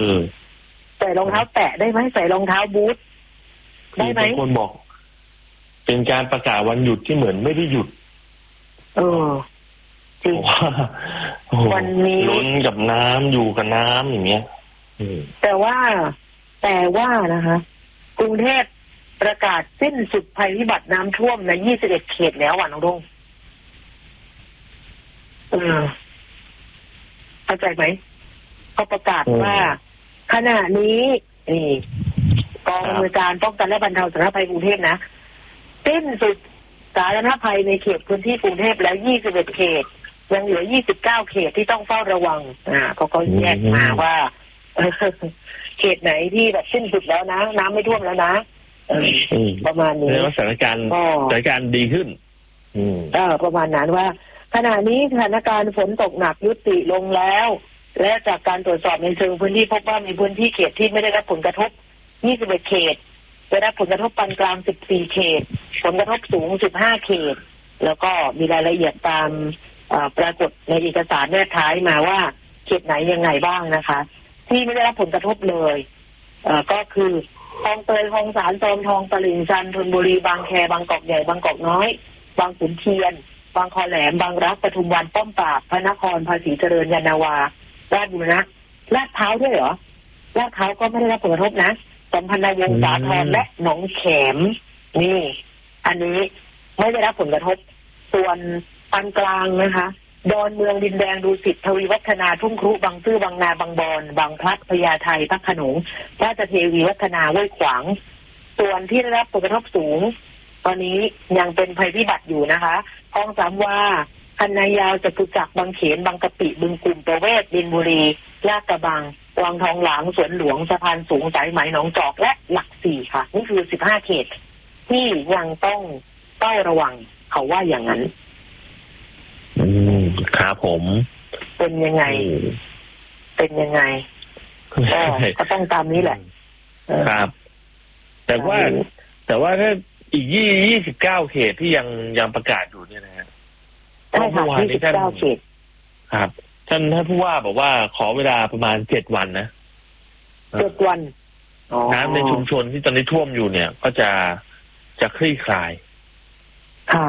ใส่รองเท้าแตะได้ไหมใส่รองเท้าบูทได้ไหมบางคนบอก เป็นการประกาศวันหยุดที่เหมือนไม่ได้หยุดจริงวันนี้ล้นกับน้ำอยู่กับน้ำอย่างเงี้ยแต่ว่านะคะกรุงเทพประกาศสิ้นสุดภัยพิบัติน้ำท่วมใน21 เขตแล้วน้องดงเข้าใจไหมเขาประกาศว่าขณะนี้กองอำนวยการป้องกันและบรรเทาสาธารณภัยกรุงเทพนะสิ้นสุดสาธารณภัยในเขตพื้นที่กรุงเทพแล้ว21 เขตยังเหลือ29 เขตที่ต้องเฝ้าระวังเขาก็แยกมาว่าเขตไหนที่แบบสิ้นสุดแล้วนะน้ำไม่ท่วมแล้วนะประมาณนี้สถานการณ์ดีขึ้นประมาณนั้นว่าขณะนี้สถานการณ์ฝนตกหนักยุติลงแล้วและจากการตรวจสอบในเชิงพื้นที่พบว่ามีพื้นที่เขตที่ไม่ได้รับผลกระทบ21 เขตได้รับผลกระทบปานกลาง14 เขตผลกระทบสูง15 เขตแล้วก็มีรายละเอียดตามปรากฏในเอกสารแนบท้ายมาว่าเขตไหนยังไงบ้างนะคะที่ไม่ได้รับผลกระทบเลยก็คือคลองเตยคลองสารจอมทองตลิ่งชันธนบุรีบางแคบางกอกใหญ่บางกอกน้อยบางขุนเทียนบางคอแหลมบางรักปทุมวันป้อมปราบพระนครภาษีเจริญยานนาวาราชบุรณะลาดพร้าวด้วยเหรอลาดพร้าวก็ไม่ได้รับผลกระทบนะสัมพันธวงศ์สาทรและหนองแขมนี่อันนี้ไม่ได้รับผลกระทบส่วนปานกลางนะคะดอนเมืองดินแดงดุสิตทวีวัฒนาทุ่งครุบางซื่อบางนาบางบอนบางพลัดพญาไทพระโขนงราชเทวีวัฒนาห้วยขวางส่วนที่ได้รับผลกระทบสูงตอนนี้ยังเป็นภัยพิบัติอยู่นะคะคลองสามวาคันนายาวจตุจักรบางเขนบางกะปิบึงกลุ่มประเวศดินบุรีลาดกระบังวังทองหลางสวนหลวงสะพานสูงสายไหมหนองจอกและหลัก4ค่ะนี่คือ15 เขตที่ยังต้องเฝ้าระวังเขาว่าอย่างนั้นครับผมเป็นยังไงก็ต้องตามนี้แหละครับแต่ว่าถ้าอีก29 เขตที่ยังประกาศอยู่เนี่ยนะฮะใช่ค่ะ29 เขตครับท่านผู้ว่าบอกว่าขอเวลาประมาณ7 วันนะ 7 วันน้ำในชุมชนที่ตอนนี้ท่วมอยู่เนี่ยก็จะคลี่คลายค่ะ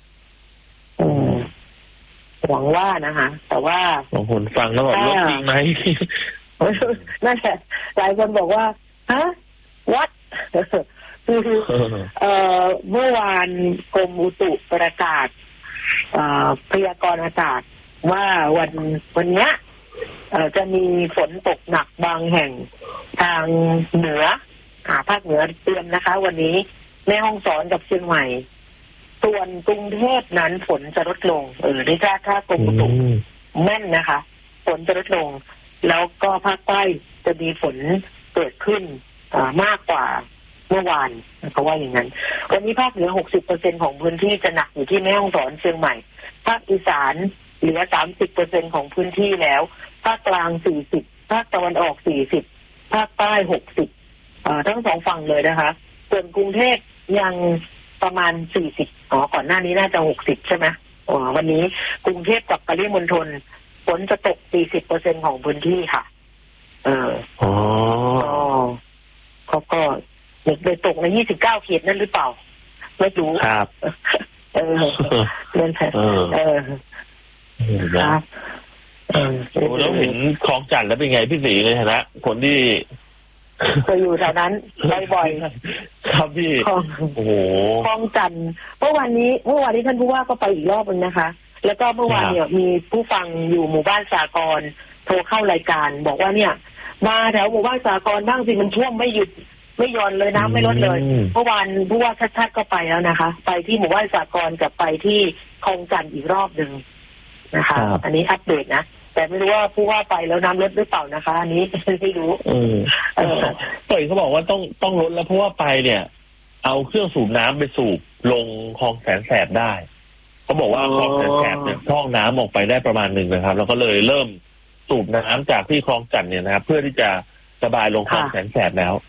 หวังว่านะคะแต่ว่าบางคนฟังแล้วบอกลดจริงไหมนั่นแหละหลายคนบอกว่าฮะวัดคือเมื่อวานกรมอุตุประกาศพยากรณ์อากาศว่าวันนี้จะมีฝนตกหนักบางแห่งทางเหนือภาคเหนือเตรียมนะคะวันนี้แม่ฮ่องสอนกับเชียงใหม่ส่วนกรุงเทพนั้นฝนจะลดลงได้ถ้ากรมอุตุแม่นนะคะฝนจะลดลงแล้วก็ภาคใต้จะมีฝนเกิดขึ้นมากกว่าเมื่อวานเขาว่าอย่างนั้นวันนี้ภาคเหนือ 60% ของพื้นที่จะหนักอยู่ที่แม่ฮ่องสอนเชียงใหม่ภาคอีสานเหลือ 30% ของพื้นที่แล้วภาคกลาง40ภาคตะวันออก40ภาคใต้60ทั้งสองฝั่งเลยนะคะส่วนกรุงเทพยังประมาณ40ก่อนหน้านี้น่าจะ60ใช่ไหมวันนี้กรุงเทพกับปริมณฑลฝนจะตก 40% ของพื้นที่ค่ะเขาก็โดยตกใน29 เขตนั่นหรือเปล่าไม่รู้ครับนั่นแหละครับแล้วเห็นคลองจันทร์แล้วเป็นไงพี่ศรีในฐานะคนที่เคยอยู่แถวนั้นบ่อยๆครับพี่โอ้โหคลองจันทร์เมื่อวานนี้ท่านผู้ว่าก็ไปอีกรอบนึงนะคะแล้วก็เมื่อวานเนี่ยมีผู้ฟังอยู่หมู่บ้านสากรณ์โทรเข้ารายการบอกว่าเนี่ยมาแถวหมู่บ้านสากรณ์บ้างสิมันท่วมไม่หยุดไม่หย่อนเลยน้ำไม่ลดเลยเมื่อวานผู้ว่าชัดๆก็ไปแล้วนะคะไปที่หมู่บ้านสากรณ์กับไปที่คลองจันทร์อีกรอบนึงนะคะอันนี้อัปเดตนะแต่ไม่รู้ว่าผู้ว่าไปแล้วน้ำลดหรือเปล่านะคะอันนี้ไม่รู้เขาบอกว่าต้องลดแล้วเพราะว่าไปเนี่ยเอาเครื่องสูบน้ำไปสูบลงคลองแสนแสบได้เขาบอกว่าคลองแสนแสบเนี่ยพร่องน้ำออกไปได้ประมาณนึงนะครับแล้วก็เลยเริ่มสูบน้ำจากที่คลองจันทร์เนี่ยนะครับเพื่อที่จะระบายลงคลองแสนแสบแล้ว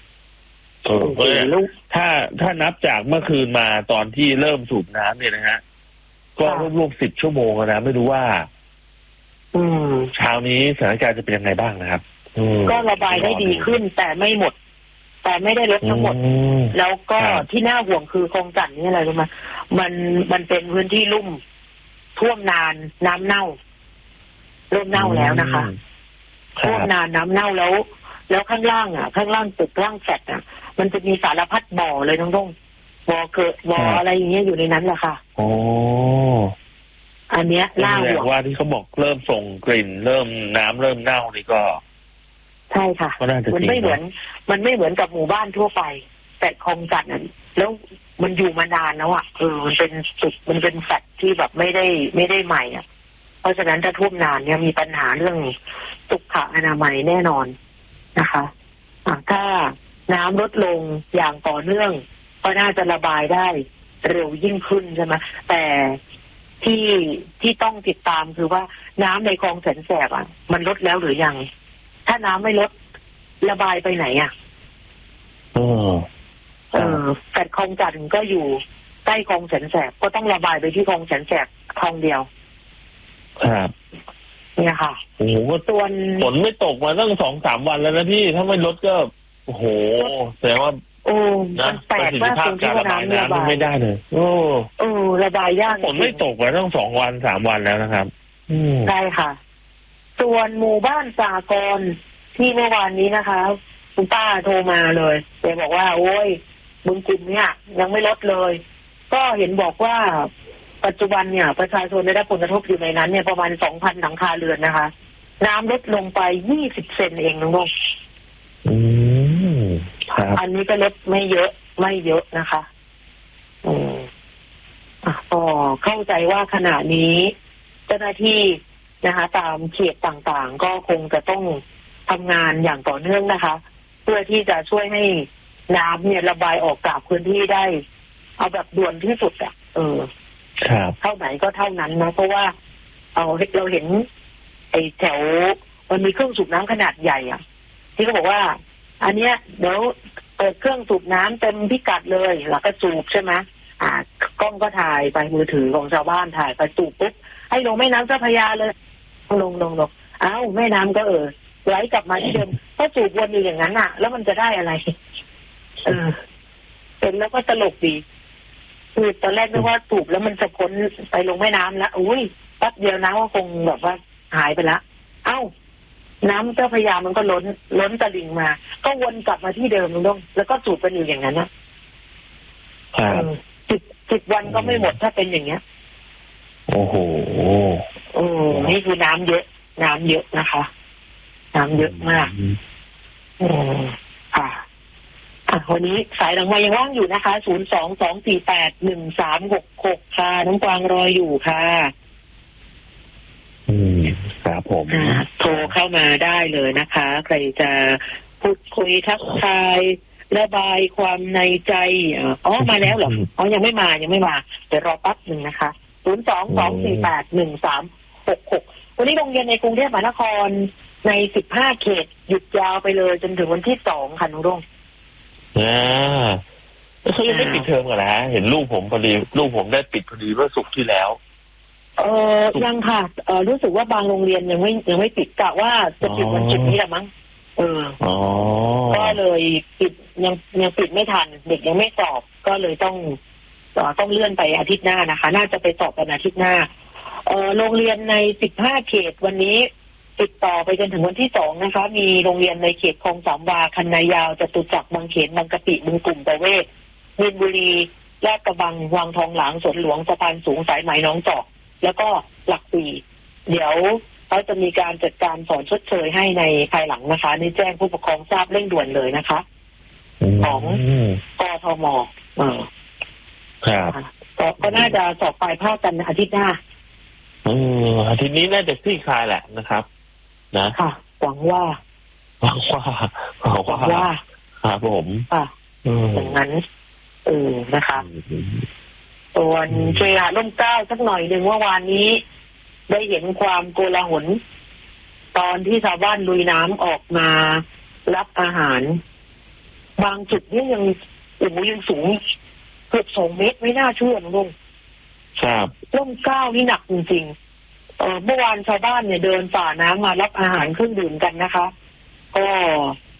ถ้านับจากเมื่อคืนมาตอนที่เริ่มสูบน้ำเนี่ยนะฮะก็รวม10 ชั่วโมงนะไม่รู้ว่าเช้านี้สถานการณ์จะเป็นยังไงบ้างนะครับก็ระบายได้ดีขึ้นแต่ไม่หมด แต่ไม่ได้ลดทั้งหมดแล้วก็ที่น่าห่วงคือคลองจันทน์นี่อะไรรู้ไหมมันเป็นพื้นที่ลุ่มท่วมนานน้ำเน่าเริ่มเน่าแล้วนะคะท่วมนานน้ำเน่าแล้วข้างล่างข้างล่างตึกล่างแฟลตมันจะมีสารพัดบ่อเลยน้องบ่อเกิดบ่ออะไรอย่างเงี้ยอยู่ในนั้นแหละค่ะอ๋ออันเนี้ยน่าห่วงว่าที่เขาบอกเริ่มส่งกลิ่นเริ่มน้ำเริ่มเน่านี่ก็ใช่ค่ะมันไม่เหมือนกับหมู่บ้านทั่วไปแต่คลองจันทน์แล้วมันอยู่มานานแล้วมันเป็นตึกมันเป็นแฟลตที่แบบไม่ได้ใหม่เพราะฉะนั้นถ้าท่วมนานเนี่ยมีปัญหาเรื่องสุขอนามัยแน่นอนนะคะถ้าน้ำลดลงอย่างต่อเนื่องก็น่าจะระบายได้เร็วยิ่งขึ้นใช่ไหมแต่ที่ต้องติดตามคือว่าน้ำในคลองแสนแสบมันลดแล้วหรือยังถ้าน้ำไม่ลดระบายไปไหนแต่คลองจันทน์ก็อยู่ใกล้คลองแสนแสบก็ต้องระบายไปที่คลองแสนแสบคลองเดียวครับเนี่ยค่ะโอ้โหฝนไม่ตกมาตั้ง 2-3 วันแล้วนะพี่ถ้าไม่ลดก็โอ้โหแสดงว่ามันแปลกมากตรงที่ว่าน้ำระบายไม่ได้เลยระบายยากฝนไม่ตกมาตั้ง2-3 วันแล้วนะครับใช่ค่ะส่วนหมู่บ้านสากรณ์ที่เมื่อวานนี้นะคะคุณป้าโทรมาเลยแกบอกว่าโอ้ยบึงกุ่มเนี่ยยังไม่ลดเลยก็เห็นบอกว่าปัจจุบันเนี่ยประชาชนได้รับผลกระทบอยู่ในนั้นเนี่ยประมาณ 2,000 หลังคาเรือนนะคะน้ำลดลงไป20 เซนเองน้องๆอันนี้ก็ลดไม่เยอะนะคะก็เข้าใจว่าขณะนี้เจ้าหน้าที่นะคะตามเขตต่างๆก็คงจะต้องทำงานอย่างต่อเนื่องนะคะเพื่อที่จะช่วยให้น้ำเนี่ยระบายออกจากพื้นที่ได้เอาแบบด่วนที่สุดเท่าไหนก็เท่านั้นนะเพราะว่าเราเห็นไอ้แถวมันมีเครื่องสูบน้ำขนาดใหญ่ที่เขาบอกว่าอันเนี้ยเดี๋ยวเปิดเครื่องสูบน้ำเต็มพิกัดเลยแล้วก็สูบใช่ไหมกล้องก็ถ่ายไปมือถือของชาวบ้านถ่ายไปสูบปุ๊บให้ลงแม่น้ำเจ้าพระยาเลยลงแม่น้ำก็ไหลกลับมาที่เดิมก็สูบวนอยู่อย่างนั้นแล้วมันจะได้อะไรเป็นแล้วก็ตลกดีคือตอนแรกนึกว่าสูบแล้วมันจะพ้นไปลงแม่น้ำแล้วอุ้ยแป๊บเดียวน้ำก็คงแบบว่าหายไปละน้ำเจ้าพระยามันก็ล้นตลิ่งมาก็วนกลับมาที่เดิมลุงแล้วก็สูบกันอยู่อย่างนั้น10 วันก็ไม่หมดถ้าเป็นอย่างเงี้ยโอ้โหนี่คือน้ำเยอะนะคะน้ำเยอะมากค่ะวันนี้สายหลังไมค์ยังว่างอยู่นะคะ022481366ค่ะน้องกวางรออยู่ค่ะครับผมโทรเข้ามาได้เลยนะคะใครจะพูดคุยทักทายระบายความในใจมาแล้วเหรอยังไม่มาเดี๋ยวรอแป๊บนึงนะคะ022481366วันนี้โรงเรียนในกรุงเทพมหานครใน15 เขตหยุดยาวไปเลยจนถึงวันที่2ค่ะน้องรุ่งเขายังไม่ปิดเทอมกันนะเห็นลูกผมพอดีลูกผมได้ปิดพอดีเมื่อศุกร์ที่แล้วยังค่ะรู้สึกว่าบางโรงเรียนยังไม่ปิดกะว่าจะปิดวันจุดนี้แหละมั้งก็เลยปิดยังปิดไม่ทันเด็กยังไม่สอบก็เลยต้องเลื่อนไปอาทิตย์หน้านะคะน่าจะไปสอบกันอาทิตย์หน้าโรงเรียนใน15 เขตวันนี้ติดต่อไปจนถึงวันที่2นะคะมีโรงเรียนในเขตคลองสามวาคันนายาวจตุจักรบางเขนบางกะปิบึงกลุ่มประเวศมีนบุรีลาดกระบังวังทองหลางสวนหลวงสะพานสูงสายไหมน้องจอกแล้วก็หลักสี่เดี๋ยวเขาจะมีการจัดการสอนชดเชยให้ในภายหลังนะคะนี่แจ้งผู้ปกครองทราบเร่งด่วนเลยนะคะของกทมครับก็น่าจะสอบปลายภาคกันอาทิตย์หน้าอาทิตย์นี้น่าจะคลี่คลายแหละนะครับนะค่ะหวังว่าครับผมอย่างนั้นนะคะส่วนเคหะร่มเกล้าสักหน่อยหนึ่งว่าวานนี้ได้เห็นความโกลาหลตอนที่ชาวบ้านลุยน้ำออกมารับอาหารบางจุดนี่ยังสูงเกือบ2 เมตรไม่น่าเชื่อนะลุงครับร่มเกล้านี่หนักจริงๆเมื่อวานชาวบ้านเนี่ยเดินฝ่าน้ำมารับอาหารเครื่องดื่มกันนะคะก็